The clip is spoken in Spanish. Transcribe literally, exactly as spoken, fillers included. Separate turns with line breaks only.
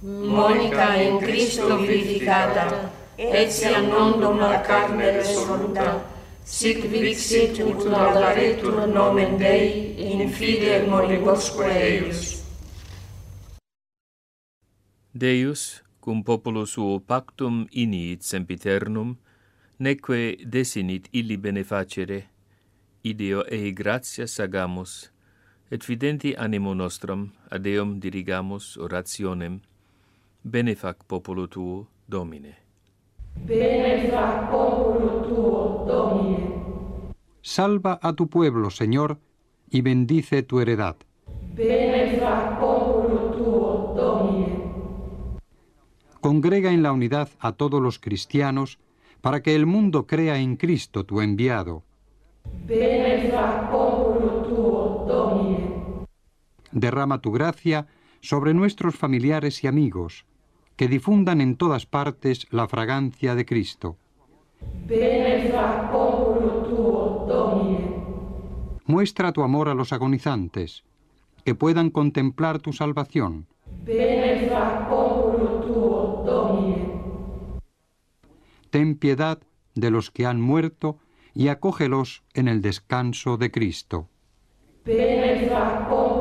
Monica in Cristo vivificata, etiam non dona carne resoluta, sic vixit ut laudaretur nomen Dei in fide moribusque eius.
Deus, cum popolo suo pactum iniit sempiternum, neque desinit illi benefacere, ideo ei gratias agamus, et fidenti animo nostrum ad Deum dirigamus orationem, benefac popolo tuo, Domine.
Benefac popolo tuo, Domine.
Salva a tu pueblo, Señor, y bendice tu heredad.
Benefac popolo tuo, Domine.
Congrega en la unidad a todos los cristianos, para que el mundo crea en Cristo, tu enviado.
Benefac popolo tuo, Domine.
Derrama tu gracia sobre nuestros familiares y amigos, que difundan en todas partes la fragancia de Cristo.
Benefac popolo tuo, Domine.
Muestra tu amor a los agonizantes, que puedan contemplar tu salvación.
Benefac popolo tuo, Domine.
Ten piedad de los que han muerto y acógelos en el descanso de Cristo.
Benefac popolo